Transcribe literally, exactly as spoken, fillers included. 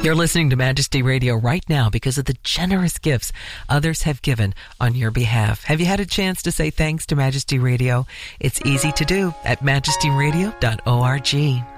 You're listening to Majesty Radio right now because of the generous gifts others have given on your behalf. Have you had a chance to say thanks to Majesty Radio? It's easy to do at majesty radio dot org.